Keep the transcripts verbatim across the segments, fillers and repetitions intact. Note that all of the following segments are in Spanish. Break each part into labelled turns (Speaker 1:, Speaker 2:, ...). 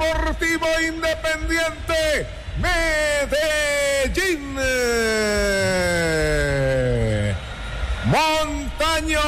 Speaker 1: Deportivo Independiente Medellín. Montaño.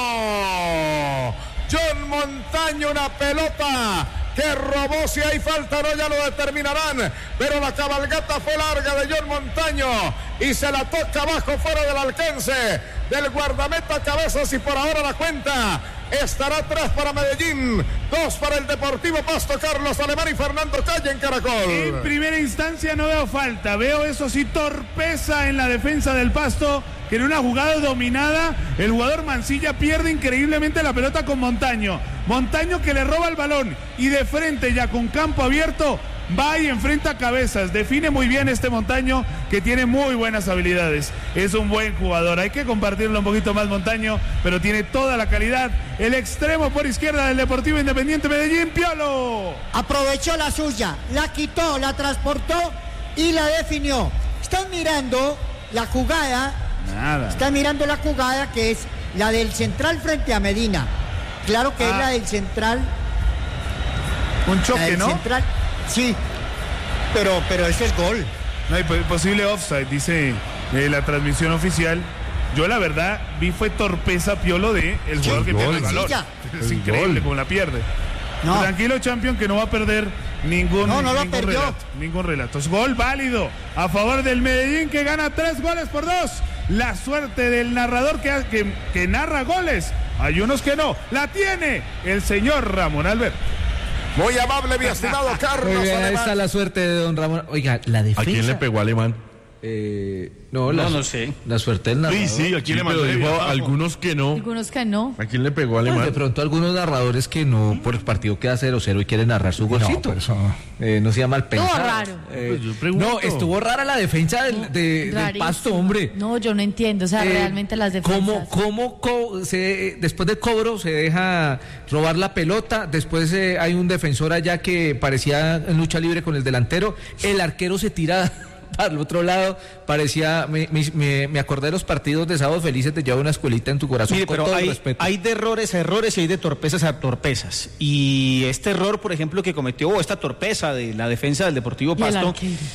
Speaker 1: John Montaño, una pelota que robó, si hay falta no, ya lo determinarán, pero la cabalgata fue larga de John Montaño y se la toca abajo fuera del alcance del guardameta Cabezas, y por ahora la cuenta estará tres para Medellín, dos para el Deportivo Pasto. Carlos Alemán y Fernando Calle en Caracol.
Speaker 2: En primera instancia no veo falta, veo eso sí torpeza en la defensa del Pasto, que en una jugada dominada el jugador Mancilla pierde increíblemente la pelota con Montaño. Montaño que le roba el balón y de frente, ya con campo abierto, va y enfrenta a Cabezas. Define muy bien este Montaño, que tiene muy buenas habilidades. Es un buen jugador, hay que compartirlo un poquito más Montaño, pero tiene toda la calidad. El extremo por izquierda del Deportivo Independiente Medellín, Piolo.
Speaker 3: Aprovechó la suya, la quitó, la transportó y la definió. Están mirando la jugada.
Speaker 2: Nada.
Speaker 3: Están mirando la jugada que es la del central frente a Medina. Claro que ah. es la del central.
Speaker 2: Un choque, ¿no?
Speaker 3: Central. Sí, pero, pero ese es gol.
Speaker 2: No hay posible offside, dice eh, la transmisión oficial. Yo la verdad vi fue torpeza, Piolo, de el jugador que pierde el balón. Es el increíble cómo la pierde. No. Tranquilo, Champion, que no va a perder ningún,
Speaker 3: no, no
Speaker 2: ningún relato. Ningún relato. Es gol válido a favor del Medellín, que gana tres goles por dos. La suerte del narrador que, que, que narra goles. Hay unos que no. La tiene el señor Ramón Alberto.
Speaker 1: Muy amable, mi estimado Carlos.
Speaker 4: Muy bien, ahí está la suerte de don Ramón. Oiga, la defensa.
Speaker 5: ¿A quién le pegó Alemán?
Speaker 4: Eh, no,
Speaker 5: no,
Speaker 4: la,
Speaker 5: no sé.
Speaker 4: La suerte del narrador.
Speaker 5: Sí, sí, ¿a quién le mandó? Dijo algunos que no.
Speaker 6: Algunos que no.
Speaker 5: ¿A quién le pegó Alemán?
Speaker 4: Pues de pronto algunos narradores que no, por el partido queda cero cero y quieren narrar su golcito. No, eso, eh, no sea mal pensado.
Speaker 6: Estuvo raro.
Speaker 4: Eh, pues no, estuvo rara la defensa del, no, de, del Pasto, hombre.
Speaker 6: No, yo no entiendo, o sea, eh, realmente las defensas.
Speaker 4: ¿Cómo, cómo co se, después del cobro se deja robar la pelota? Después eh, hay un defensor allá que parecía en lucha libre con el delantero. El arquero se tira para el otro lado, parecía, me, me, me acordé de los partidos de Sábados Felices, te lleva una escuelita en tu corazón.
Speaker 7: Mire,
Speaker 4: con
Speaker 7: pero
Speaker 4: todo
Speaker 7: hay,
Speaker 4: el respeto.
Speaker 7: Hay de errores a errores y hay de torpezas a torpezas. Y este error, por ejemplo, que cometió, o esta torpeza de la defensa del Deportivo Pasto,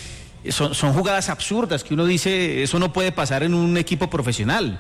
Speaker 7: son, son jugadas absurdas que uno dice, eso no puede pasar en un equipo profesional.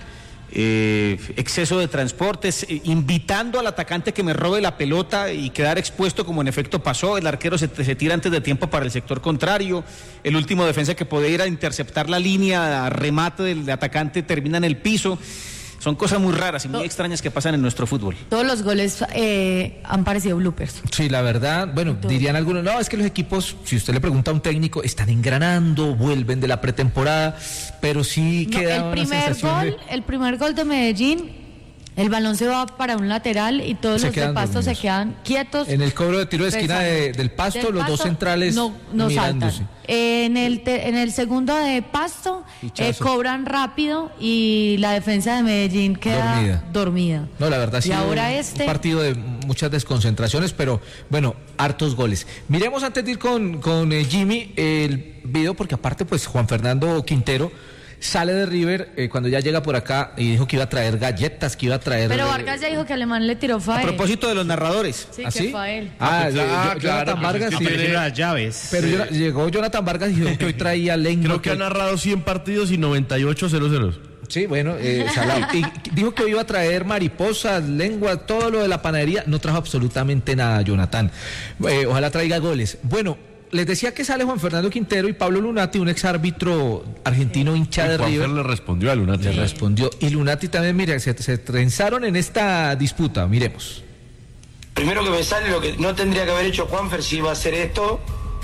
Speaker 7: Eh, exceso de transportes, eh, invitando al atacante que me robe la pelota y quedar expuesto, como en efecto pasó. El arquero se, se tira antes de tiempo para el sector contrario. El último defensa que podía ir a interceptar la línea a remate del atacante termina en el piso. Son cosas muy raras y muy extrañas que pasan en nuestro fútbol.
Speaker 6: Todos los goles eh, han parecido bloopers.
Speaker 4: Sí, la verdad, bueno, Todo. dirían algunos, no, es que los equipos, si usted le pregunta a un técnico, están engranando, vuelven de la pretemporada, pero sí
Speaker 6: no,
Speaker 4: queda
Speaker 6: el
Speaker 4: una
Speaker 6: primer
Speaker 4: sensación
Speaker 6: gol,
Speaker 4: de...
Speaker 6: El primer gol de Medellín, el balón se va para un lateral y todos
Speaker 4: se
Speaker 6: los de Pasto dormidos. Se quedan quietos.
Speaker 4: En el cobro de tiro de esquina de, del Pasto, del los Pasto, dos centrales
Speaker 6: no, no
Speaker 4: mirándose.
Speaker 6: Saltan. En el, te, en el segundo de Pasto eh, cobran rápido y la defensa de Medellín queda dormida. dormida.
Speaker 4: No, la verdad sí.
Speaker 6: Y ahora
Speaker 4: un,
Speaker 6: este...
Speaker 4: un partido de muchas desconcentraciones, pero bueno, hartos goles. Miremos antes de ir con, con eh, Jimmy el video, porque aparte pues Juan Fernando Quintero sale de River eh, cuando ya llega por acá y dijo que iba a traer galletas, que iba a traer...
Speaker 6: Pero Vargas ya dijo que Alemán le tiró fael.
Speaker 7: A propósito de los narradores.
Speaker 6: Sí,
Speaker 4: ¿Ah,
Speaker 6: que
Speaker 4: sí?
Speaker 6: fael.
Speaker 4: Ah,
Speaker 5: ah,
Speaker 4: yo,
Speaker 5: ah
Speaker 4: yo,
Speaker 5: claro,
Speaker 4: Jonathan Vargas...
Speaker 5: Pues es que
Speaker 4: sí,
Speaker 5: las llaves.
Speaker 4: Pero
Speaker 5: sí.
Speaker 4: yo, llegó Jonathan Vargas y dijo que hoy traía lengua.
Speaker 5: Creo que, que ha narrado cien partidos y noventa y ocho cero ceros.
Speaker 4: Sí, bueno, eh, salado. Y dijo que hoy iba a traer mariposas, lengua, todo lo de la panadería. No trajo absolutamente nada, Jonathan. Eh, ojalá traiga goles. Bueno, les decía que sale Juan Fernando Quintero y Pablo Lunati, un ex árbitro argentino hincha de River.
Speaker 5: Juan le respondió a Lunati.
Speaker 4: Le respondió. Y Lunati también, mira, se, se trenzaron en esta disputa. Miremos.
Speaker 8: Primero que me sale lo que no tendría que haber hecho Juanfer si iba a hacer esto,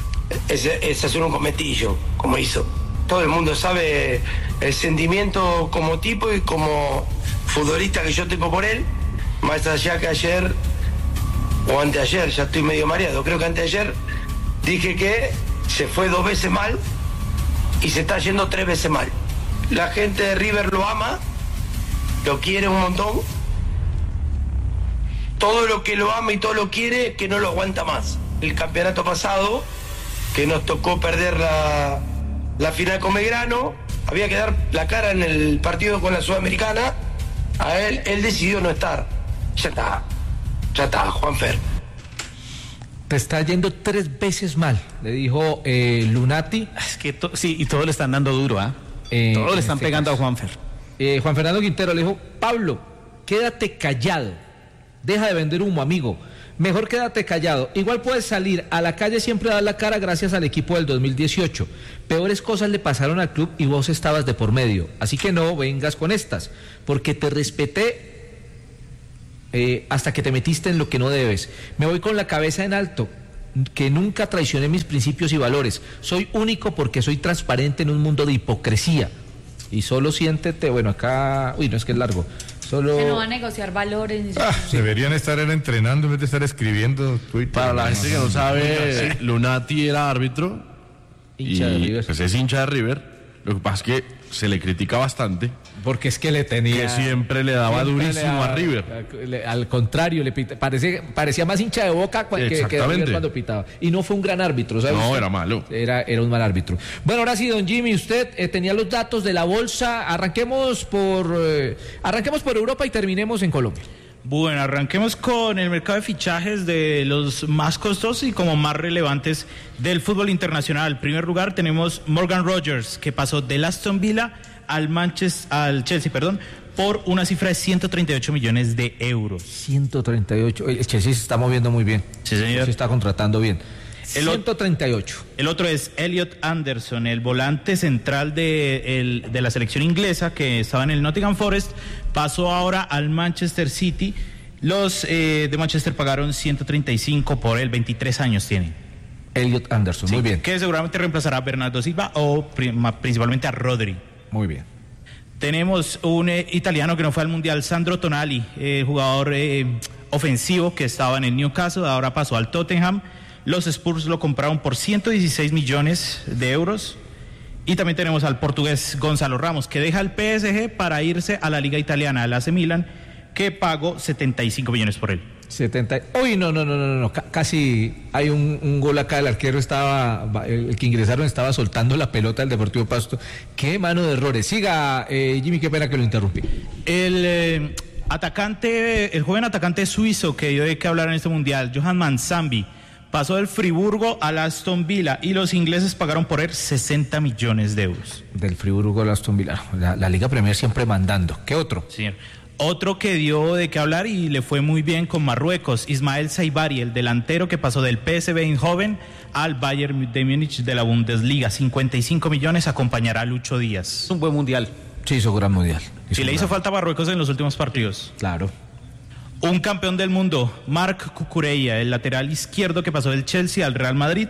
Speaker 8: es, es hacer un cometillo, como hizo. Todo el mundo sabe el sentimiento como tipo y como futbolista que yo tengo por él, más allá que ayer o anteayer, ya estoy medio mareado, creo que anteayer dije que se fue dos veces mal y se está yendo tres veces mal. La gente de River lo ama, lo quiere un montón. Todo lo que lo ama y todo lo quiere, que no lo aguanta más. El campeonato pasado, que nos tocó perder la, la final con Belgrano, había que dar la cara en el partido con la Sudamericana. A él, él decidió no estar. Ya está, ya está, Juanfer.
Speaker 4: Te está yendo tres veces mal, le dijo eh, Lunati.
Speaker 7: Es que to- sí, y todos le están dando duro, ¿ah?
Speaker 4: Eh,
Speaker 7: todos le
Speaker 4: en
Speaker 7: están
Speaker 4: este
Speaker 7: pegando
Speaker 4: caso.
Speaker 7: a Juanfer.
Speaker 4: Eh, Juan Fernando Quintero le dijo, Pablo, quédate callado, deja de vender humo, amigo, mejor quédate callado, igual puedes salir a la calle siempre a dar la cara gracias al equipo del dos mil dieciocho, peores cosas le pasaron al club y vos estabas de por medio, así que no vengas con estas, porque te respeté eh, hasta que te metiste en lo que no debes, me voy con la cabeza en alto, que nunca traicioné mis principios y valores, soy único porque soy transparente en un mundo de hipocresía. Y solo siéntete, bueno, acá, uy, no es que es largo, solo...
Speaker 6: Que no va a negociar valores. Ni
Speaker 1: Ah, deberían estar entrenando en vez de estar escribiendo Twitter.
Speaker 5: Para la gente que no sabe, Lunati era árbitro
Speaker 4: Hincha de
Speaker 5: y
Speaker 4: River.
Speaker 5: pues es hincha de River. Lo que pasa es que se le critica bastante,
Speaker 4: Porque es que le tenía...
Speaker 5: que siempre le daba
Speaker 4: siempre
Speaker 5: durísimo
Speaker 4: le daba-
Speaker 5: a River.
Speaker 4: le- al contrario, le pita- parecía, parecía más hincha de Boca cua- que, que de
Speaker 5: Exactamente.
Speaker 4: River cuando pitaba. Y no fue un gran árbitro, ¿sabe
Speaker 5: No,
Speaker 4: usted?
Speaker 5: era malo.
Speaker 4: Era, era un mal árbitro. Bueno, ahora sí, don Jimmy, usted eh, tenía los datos de la bolsa. Arranquemos por, eh, arranquemos por Europa y terminemos en Colombia.
Speaker 7: Bueno, arranquemos con el mercado de fichajes de los más costosos y como más relevantes del fútbol internacional. En primer lugar tenemos Morgan Rogers, que pasó del Aston Villa al Manchester, al Chelsea, perdón, por una cifra de ciento treinta y ocho millones de euros.
Speaker 4: ciento treinta y ocho. El Chelsea se está moviendo muy bien.
Speaker 7: Sí, señor.
Speaker 4: Se está contratando bien.
Speaker 7: El ot-
Speaker 4: ciento treinta y ocho.
Speaker 7: El otro es Elliot Anderson, el volante central de, el- de la selección inglesa que estaba en el Nottingham Forest, pasó ahora al Manchester City. Los eh, de Manchester pagaron ciento treinta y cinco por él, veintitrés años tiene.
Speaker 4: Elliot Anderson,
Speaker 7: Sí,
Speaker 4: muy bien.
Speaker 7: Que seguramente reemplazará a Bernardo Silva o pri- ma- principalmente a Rodri.
Speaker 4: Muy bien.
Speaker 7: Tenemos un eh, italiano que no fue al Mundial, Sandro Tonali, eh, jugador eh, ofensivo que estaba en el Newcastle, ahora pasó al Tottenham. Los Spurs lo compraron por ciento dieciséis millones de euros. Y también tenemos al portugués Gonzalo Ramos, que deja el P S G para irse a la Liga Italiana, al A C Milan, que pagó setenta y cinco millones por él.
Speaker 4: setenta. Uy, no, no, no, no, no. ca- Casi hay un, un gol acá. El arquero estaba, el, el que ingresaron estaba soltando la pelota del Deportivo Pasto. Qué mano de errores. Siga, eh, Jimmy, qué pena que lo interrumpí.
Speaker 7: El eh, atacante, el joven atacante suizo que dio de qué hablar en este mundial, Johan Manzambi, pasó del Friburgo al Aston Villa y los ingleses pagaron por él sesenta millones de euros.
Speaker 4: Del Friburgo al Aston Villa. La, la Liga Premier siempre mandando. ¿Qué otro?
Speaker 7: Señor. Otro que dio de qué hablar y le fue muy bien con Marruecos, Ismael Saibari, el delantero que pasó del P S V Eindhoven al Bayern de Múnich de la Bundesliga. cincuenta y cinco millones, acompañará a Lucho Díaz.
Speaker 3: Es un buen mundial.
Speaker 4: Sí, hizo gran mundial.
Speaker 7: Si le hizo falta a Marruecos en los últimos partidos.
Speaker 4: Claro.
Speaker 7: Un campeón del mundo, Marc Cucurella, el lateral izquierdo que pasó del Chelsea al Real Madrid.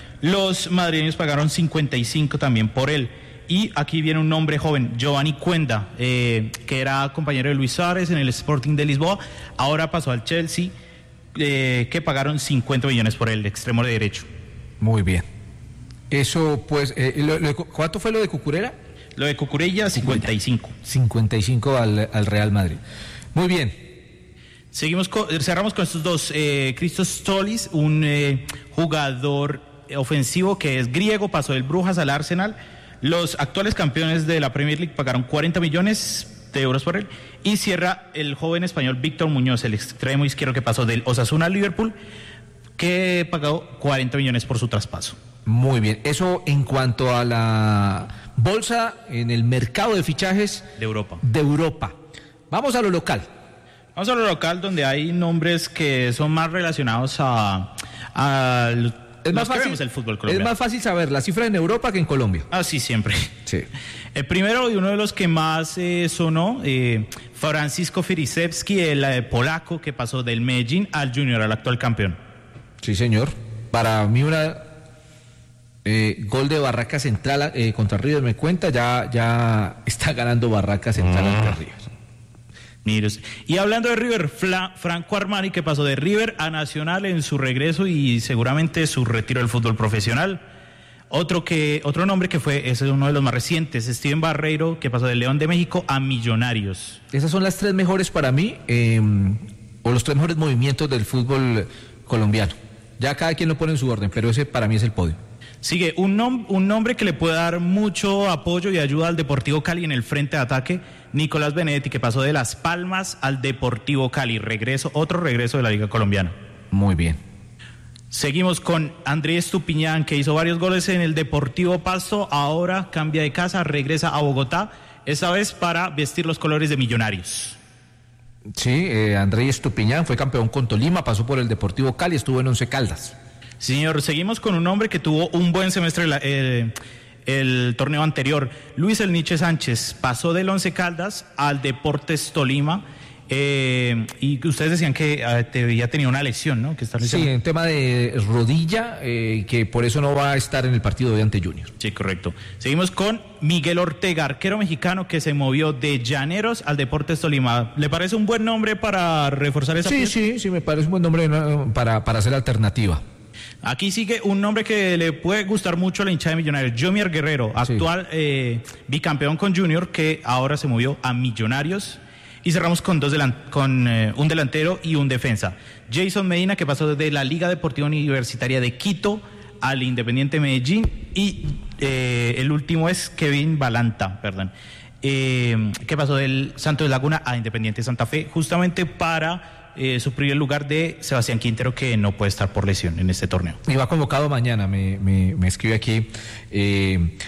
Speaker 7: Los madrileños pagaron cincuenta y cinco también por él. Y aquí viene un nombre joven, Giovanni Cuenda, eh, que era compañero de Luis Suárez en el Sporting de Lisboa. Ahora pasó al Chelsea, eh, que pagaron cincuenta millones por él, extremo de derecho.
Speaker 4: Muy bien. Eso, pues, eh, lo- lo- ¿cuánto fue lo de Cucurella?
Speaker 7: Lo de Cucurella, cincuenta y cinco.
Speaker 4: cincuenta y cinco al, al Real Madrid. Muy bien.
Speaker 7: Seguimos con- cerramos con estos dos. Eh, Christos Stolis, un eh, jugador ofensivo que es griego, pasó del Brujas al Arsenal. Los actuales campeones de la Premier League pagaron cuarenta millones de euros por él. Y cierra el joven español Víctor Muñoz, el extremo izquierdo que pasó del Osasuna al Liverpool, que pagó cuarenta millones por su traspaso.
Speaker 4: Muy bien. Eso en cuanto a la bolsa en el mercado de fichajes
Speaker 7: De Europa.
Speaker 4: de Europa. Vamos a lo local.
Speaker 7: Vamos a lo local, donde hay nombres que son más relacionados a, a los
Speaker 4: Es más
Speaker 7: que
Speaker 4: fácil,
Speaker 7: vemos el fútbol
Speaker 4: es
Speaker 7: colombiano.
Speaker 4: más fácil saber la cifra en Europa que en Colombia.
Speaker 7: Ah, sí, siempre.
Speaker 4: Sí.
Speaker 7: El primero y uno de los que más eh, sonó, eh, Francisco Firisevski, el eh, polaco que pasó del Medellín al Junior, al actual campeón.
Speaker 4: Sí, señor. Para mí una eh, gol de Barraca Central eh, contra River me cuenta, ya, ya está ganando Barraca Central ante River.
Speaker 7: Mire usted. Y hablando de River, Fla- Franco Armani, que pasó de River a Nacional en su regreso y seguramente su retiro del fútbol profesional. Otro que otro nombre que fue, ese es uno de los más recientes, Steven Barreiro, que pasó de León de México a Millonarios.
Speaker 4: Esas son las tres mejores para mí, eh, o los tres mejores movimientos del fútbol colombiano. Ya cada quien lo pone en su orden, pero ese para mí es el podio.
Speaker 7: Sigue un, nom- un nombre que le puede dar mucho apoyo y ayuda al Deportivo Cali en el frente de ataque, Nicolás Benedetti, que pasó de Las Palmas al Deportivo Cali. Regreso, otro regreso de la Liga Colombiana.
Speaker 4: Muy bien.
Speaker 9: Seguimos con Andrés Estupiñán, que hizo varios goles en el Deportivo Pasto, ahora cambia de casa, regresa a Bogotá, esta vez para vestir los colores de Millonarios.
Speaker 4: Sí, eh, Andrés Estupiñán fue campeón con Tolima, pasó por el Deportivo Cali, estuvo en Once Caldas.
Speaker 9: Sí, señor, seguimos con un hombre que tuvo un buen semestre la, eh, el torneo anterior. Luis El Niche Sánchez pasó del Once Caldas al Deportes Tolima. Eh, y ustedes decían que eh, te había tenido una lesión, ¿no? Que está
Speaker 4: sí, en tema de rodilla, eh, que por eso no va a estar en el partido de ante Junior.
Speaker 9: Sí, correcto. Seguimos con Miguel Ortega, arquero mexicano que se movió de Llaneros al Deportes Tolima. ¿Le parece un buen nombre para reforzar esa
Speaker 4: Sí,
Speaker 9: pieza?
Speaker 4: sí, sí, me parece un buen nombre para, para hacer alternativa.
Speaker 9: Aquí sigue un nombre que le puede gustar mucho a la hinchada de Millonarios, Jomier Guerrero, actual sí. eh, bicampeón con Junior, que ahora se movió a Millonarios. Y cerramos con dos delan- con eh, un delantero y un defensa. Jason Medina, que pasó desde la Liga Deportiva Universitaria de Quito al Independiente Medellín. Y eh, el último es Kevin Balanta, perdón, eh, que pasó del Santos Laguna a Independiente Santa Fe, justamente para eh, suplir el lugar de Sebastián Quintero, que no puede estar por lesión en este torneo.
Speaker 4: Y va convocado mañana, me, me, me escribe aquí, eh,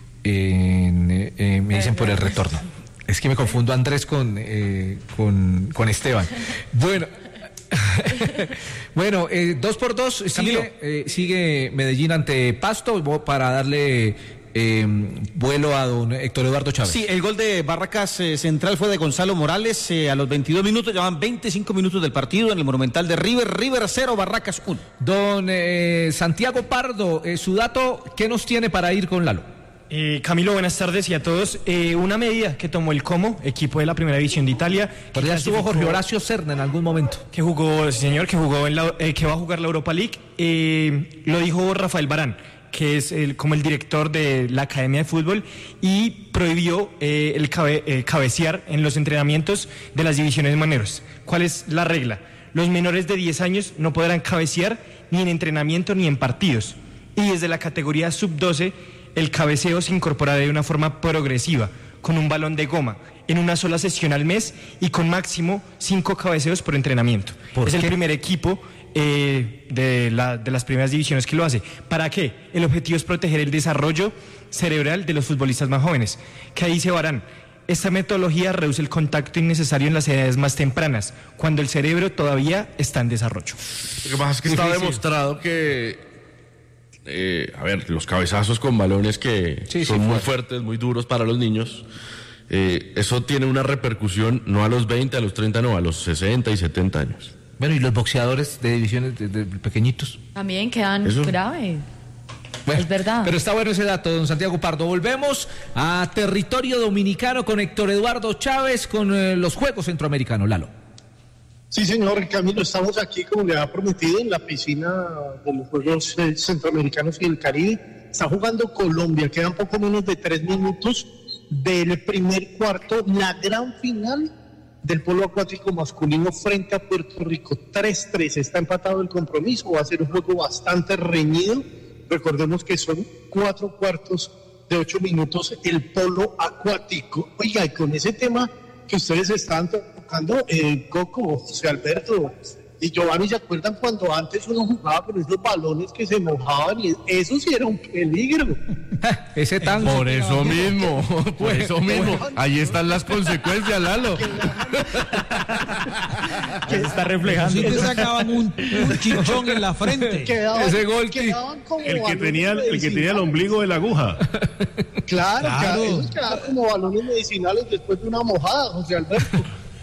Speaker 4: eh, eh, me dicen por el retorno. Es que me confundo Andrés con, eh, con, con Esteban. Bueno, bueno eh, dos por dos sigue, eh, sigue Medellín ante Pasto para darle eh, vuelo a don Héctor Eduardo Chávez.
Speaker 7: Sí, el gol de Barracas eh, Central fue de Gonzalo Morales eh, a los veintidós minutos, llevan veinticinco minutos del partido en el Monumental de River, River cero, Barracas uno.
Speaker 4: Don eh, Santiago Pardo, eh, su dato, ¿qué nos tiene para ir con Lalo?
Speaker 10: Eh, Camilo, buenas tardes y a todos. Eh, una medida que tomó el Como, equipo de la Primera División de Italia.
Speaker 4: Pero ya estuvo Jorge Horacio Serna en algún momento.
Speaker 10: Que jugó, sí, señor, que jugó en la, eh, que va a jugar la Europa League. Eh, lo dijo Rafael Barán, que es el, como el director de la Academia de Fútbol, y prohibió eh, el cabe, eh, cabecear en los entrenamientos de las divisiones menores. ¿Cuál es la regla? Los menores de diez años no podrán cabecear ni en entrenamiento ni en partidos. Y desde la categoría sub doce, el cabeceo se incorpora de una forma progresiva, con un balón de goma, en una sola sesión al mes y con máximo cinco cabeceos por entrenamiento. Es el primer equipo eh, de, la, de las primeras divisiones que lo hace. ¿Para qué? El objetivo es proteger el desarrollo cerebral de los futbolistas más jóvenes. Que ahí dice Barán, esta metodología reduce el contacto innecesario en las edades más tempranas, cuando el cerebro todavía está en desarrollo.
Speaker 5: Lo que pasa es que está demostrado que... Eh, a ver, los cabezazos con balones que sí, son sí, muy fuertes, muy duros para los niños, eh, eso tiene una repercusión no a los veinte, a los treinta, no, a los sesenta y setenta años.
Speaker 4: Bueno, ¿y los boxeadores de divisiones de, de pequeñitos?
Speaker 6: También quedan
Speaker 4: ¿Eso?
Speaker 6: graves.
Speaker 4: Bueno,
Speaker 6: es verdad.
Speaker 4: Pero está bueno ese dato, don Santiago Pardo. Volvemos a territorio dominicano con Héctor Eduardo Chávez, con eh, los Juegos Centroamericanos. Lalo.
Speaker 11: Sí, señor Camilo, estamos aquí, como le ha prometido, en la piscina de los Juegos Centroamericanos y del Caribe. Está jugando Colombia, quedan poco menos de tres minutos del primer cuarto, la gran final del polo acuático masculino frente a Puerto Rico. tres tres, está empatado el compromiso, va a ser un juego bastante reñido. Recordemos que son cuatro cuartos de ocho minutos el polo acuático. Oiga, y con ese tema que ustedes están tocando, eh, Coco, José Alberto y Giovanni, ¿se acuerdan cuando antes uno jugaba con esos balones que se mojaban? Y eso sí era un peligro.
Speaker 4: Ese tango.
Speaker 5: Por eso mismo, por eso mismo. Ahí están las consecuencias, Lalo.
Speaker 10: Que se está reflejando.
Speaker 12: Si te sacaban un, un chichón en la frente.
Speaker 11: Quedaban,
Speaker 12: ese gol
Speaker 11: que,
Speaker 13: el que tenía el que tenía el ombligo de la aguja.
Speaker 11: Claro, claro. Esos quedaban como balones medicinales después de una mojada, José Alberto.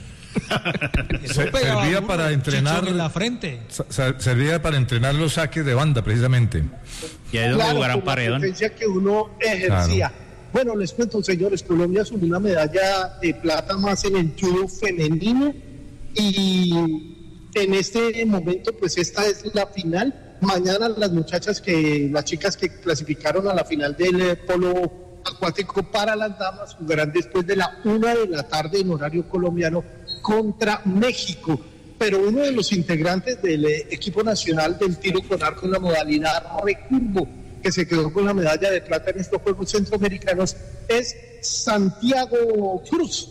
Speaker 14: Servía para entrenar
Speaker 12: en la frente.
Speaker 14: Servía para entrenar los saques de banda, precisamente.
Speaker 9: Y ahí es donde jugaron paredón.
Speaker 11: La potencia que uno ejercía. Claro. Bueno, les cuento, señores, Colombia asumió una medalla de plata más en el judo femenino y en este momento, pues esta es la final. Mañana las muchachas que, las chicas que clasificaron a la final del polo acuático para las damas jugarán después de la una de la tarde en horario colombiano contra México. Pero uno de los integrantes del eh, equipo nacional del tiro con arco en la modalidad recurvo, que se quedó con la medalla de plata en estos Juegos Centroamericanos, es Santiago Cruz,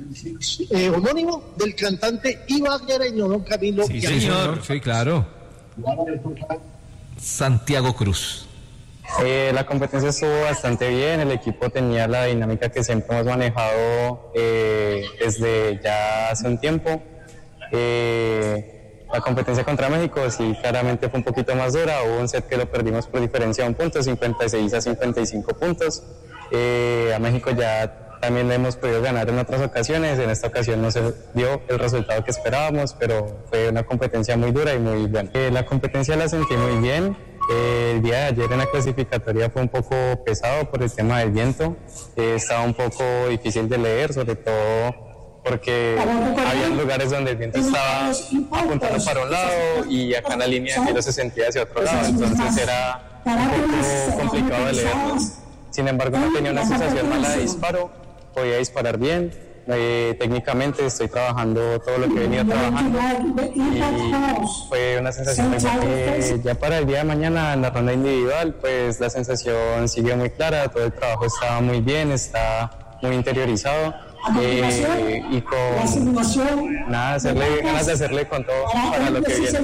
Speaker 11: eh, homónimo del cantante ibaguereño, don Camilo.
Speaker 4: Sí, señor. Sí, claro. Santiago Cruz.
Speaker 15: Eh, la competencia estuvo bastante bien, el equipo tenía la dinámica que siempre hemos manejado eh, desde ya hace un tiempo. Eh, la competencia contra México sí claramente fue un poquito más dura, hubo un set que lo perdimos por diferencia de un punto, cincuenta y seis a cincuenta y cinco puntos. Eh, a México ya también le hemos podido ganar en otras ocasiones, en esta ocasión no se dio el resultado que esperábamos, pero fue una competencia muy dura y muy buena. Eh, la competencia la sentí muy bien. Eh, el día de ayer en la clasificatoria fue un poco pesado por el tema del viento, eh, estaba un poco difícil de leer, sobre todo porque había lugares donde el viento estaba apuntando para un lado y acá en la línea de hielo se sentía hacia otro lado, entonces era un poco complicado de leerlos. Sin embargo, no tenía una sensación mala de disparo, podía disparar bien. Eh, técnicamente estoy trabajando todo lo que he venido trabajando y fue una sensación muy buena. Eh, ya para el día de mañana en la ronda individual pues la sensación sigue muy clara, todo el trabajo está muy bien, está muy interiorizado eh, y con nada, hacerle, ganas de hacerle con todo para lo que viene.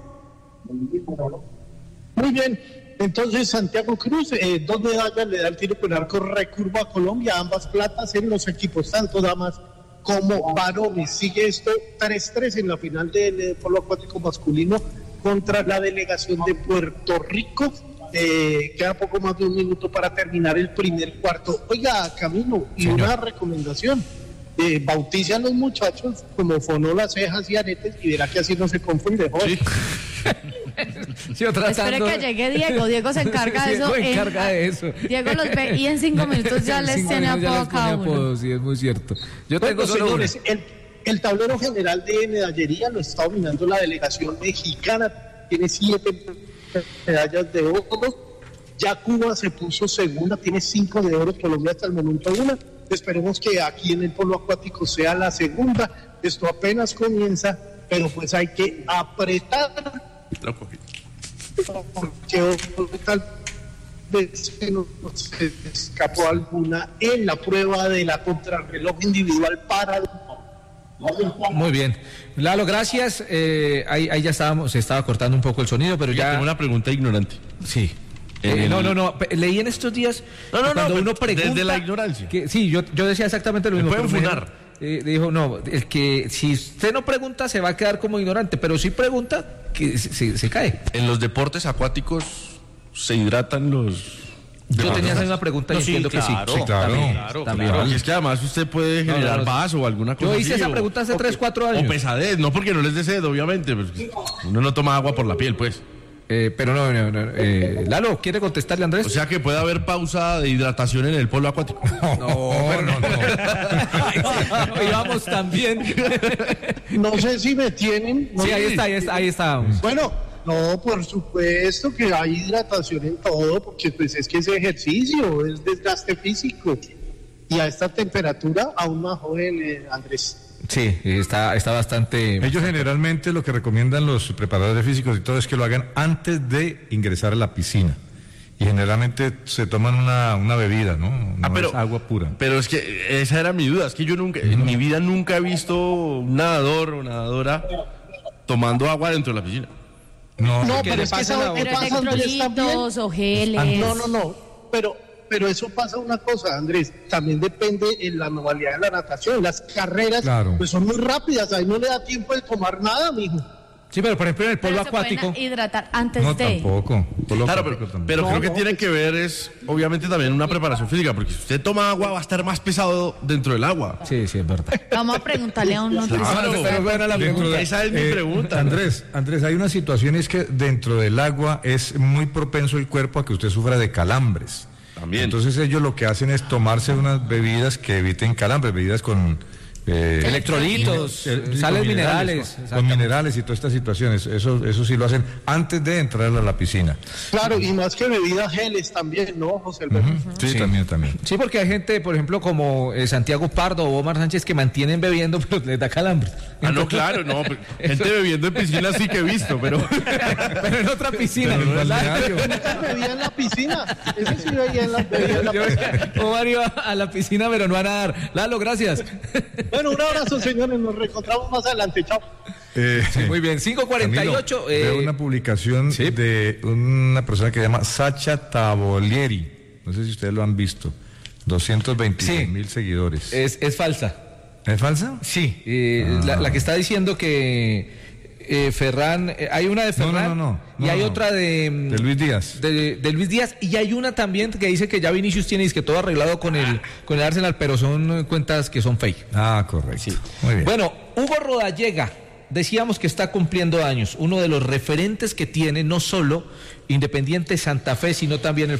Speaker 11: Muy bien. Entonces, Santiago Cruz, eh, dos medallas le da el tiro con arco recurvo a Colombia, ambas platas en los equipos, tanto damas como varones. Sigue esto tres tres en la final del eh, polo acuático masculino contra la delegación de Puerto Rico. Eh, queda poco más de un minuto para terminar el primer cuarto. Oiga, Camilo, y Señor. Una recomendación. Eh, bautice a los muchachos como Fonó, Las Cejas y Aretes y verá que así no se confunde. Sí.
Speaker 4: Yo tratando...
Speaker 6: Espere que llegue Diego. Diego se encarga de eso.
Speaker 4: Diego encarga de eso.
Speaker 6: Diego los ve y en cinco minutos ya les tiene apodo cada uno.
Speaker 4: Sí, es muy cierto. Yo
Speaker 11: bueno,
Speaker 4: tengo solo
Speaker 11: señores, el, el tablero general de medallería lo está dominando la delegación mexicana. Tiene siete medallas de oro. Ya Cuba se puso segunda, tiene cinco de oro. Colombia hasta el momento una. Esperemos que aquí en el polo acuático sea la segunda. Esto apenas comienza, pero pues hay que apretar.
Speaker 5: Lo cogí.
Speaker 11: Porque tal vez se nos escapó alguna en la prueba de la contrarreloj individual para...
Speaker 4: Muy bien. Lalo, gracias. Eh, ahí, ahí ya estábamos, se estaba cortando un poco el sonido, pero ya...
Speaker 5: Tengo una pregunta ignorante.
Speaker 4: Sí. Eh, no, no, no, leí en estos días
Speaker 5: no, no,
Speaker 4: cuando
Speaker 5: no,
Speaker 4: uno pregunta
Speaker 5: desde la ignorancia.
Speaker 4: Que, sí, yo, yo decía exactamente lo mismo.
Speaker 5: Me pueden funar.
Speaker 4: Eh, dijo, no, el que si usted no pregunta se va a quedar como ignorante, pero si pregunta, que se, se, se cae.
Speaker 5: En los deportes acuáticos se hidratan los...
Speaker 4: Yo tenía esa misma pregunta no, y sí, entiendo
Speaker 5: claro,
Speaker 4: que sí.
Speaker 5: Sí, claro.
Speaker 4: También,
Speaker 5: claro,
Speaker 4: también.
Speaker 5: claro. Y es que además usted puede generar no, no, vaso o alguna cosa.
Speaker 4: Yo hice así, esa pregunta hace tres, cuatro años.
Speaker 5: O pesadez, no porque no les dé sed, obviamente. Pues, uno no toma agua por la piel, pues.
Speaker 4: Eh, pero no, no, no eh, Lalo, ¿quiere contestarle, Andrés?
Speaker 5: O sea que puede haber pausa de hidratación en el polo acuático.
Speaker 4: No, no, no. no. Y vamos también.
Speaker 11: No sé si me tienen. No
Speaker 4: sí,
Speaker 11: sé.
Speaker 4: ahí está, ahí está, ahí está.
Speaker 11: Bueno, no, por supuesto que hay hidratación en todo, porque pues es que ese ejercicio es desgaste físico. Y a esta temperatura, aún más joven, eh, Andrés.
Speaker 4: Sí, está, está bastante...
Speaker 14: Ellos generalmente lo que recomiendan los preparadores físicos y todo es que lo hagan antes de ingresar a la piscina. Y generalmente se toman una, una bebida, ¿no? No
Speaker 5: ah, pero,
Speaker 14: es agua pura.
Speaker 5: Pero es que esa era mi duda, es que yo nunca, uh-huh. en mi vida nunca he visto un nadador o nadadora tomando agua dentro de la piscina.
Speaker 11: No, no pero es que
Speaker 6: esa pero electrolitos o geles.
Speaker 11: No, no, no, pero... Pero eso pasa una cosa, Andrés, también depende en la modalidad de la natación. Las carreras claro. pues son muy rápidas, ahí no le da tiempo de tomar nada, mijo.
Speaker 4: Sí, pero por ejemplo en el polo
Speaker 6: pero
Speaker 4: acuático...
Speaker 6: Se pueden hidratar antes
Speaker 14: no,
Speaker 6: de...
Speaker 14: tampoco.
Speaker 5: Polo claro, pero, pero no, creo que no, tiene que ver es, obviamente, también una preparación física, porque si usted toma agua va a estar más pesado dentro del agua.
Speaker 4: Sí, sí, es verdad.
Speaker 6: Vamos a preguntarle a un nutricionista.
Speaker 5: Claro, pero bueno, la pregunta, de, esa es eh, mi pregunta.
Speaker 14: Andrés, Andrés, hay una situación, es que dentro del agua es muy propenso el cuerpo a que usted sufra de calambres.
Speaker 5: También.
Speaker 14: Entonces ellos lo que hacen es tomarse unas bebidas que eviten calambres, bebidas con
Speaker 4: eh, electrolitos, eh, sales con minerales,
Speaker 14: con, con minerales y todas estas situaciones. Eso, eso sí lo hacen antes de entrar a la piscina.
Speaker 11: Claro, y más que bebidas geles también, ¿no, José Alberto?
Speaker 14: Uh-huh. Sí, sí, también, también.
Speaker 4: Sí, porque hay gente, por ejemplo, como eh, Santiago Pardo o Omar Sánchez que mantienen bebiendo, pero les da calambre.
Speaker 5: Ah, no, claro, no. Gente bebiendo en piscina sí que he visto, pero...
Speaker 4: pero en otra piscina.
Speaker 11: Pero no nunca bebía en la piscina. Ese sí veía en la, bebía en la piscina.
Speaker 4: Omar iba a la piscina, pero no a nadar. Lalo, gracias.
Speaker 11: Bueno, un abrazo, señores. Nos reencontramos más adelante. Chao.
Speaker 14: Eh,
Speaker 4: sí, muy bien, cinco cuarenta y ocho.
Speaker 14: Eh, veo una publicación ¿sí? de una persona que se llama Sacha Tavolieri. No sé si ustedes lo han visto. doscientos veintiséis mil sí. seguidores.
Speaker 4: Es, es falsa.
Speaker 14: ¿Es falsa?
Speaker 4: Sí. Eh, ah. la, la que está diciendo que eh, Ferran, eh, hay una de Ferran
Speaker 14: no, no, no, no,
Speaker 4: y hay
Speaker 14: no,
Speaker 4: otra de,
Speaker 14: de Luis Díaz.
Speaker 4: De, de Luis Díaz y hay una también que dice que ya Vinicius tiene que todo arreglado con el con el Arsenal, pero son cuentas que son fake.
Speaker 14: Ah, correcto. Sí. Muy bien.
Speaker 4: Bueno, Hugo Rodallega, decíamos que está cumpliendo años, uno de los referentes que tiene no solo Independiente Santa Fe, sino también el